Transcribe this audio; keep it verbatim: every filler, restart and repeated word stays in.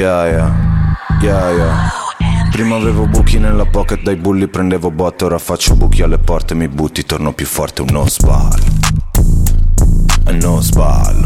Yeah, yeah, yeah, yeah. Prima avevo buchi nella pocket, dai bulli prendevo botte. Ora faccio buchi alle porte, mi butti, torno più forte. Un no spal, un no spal.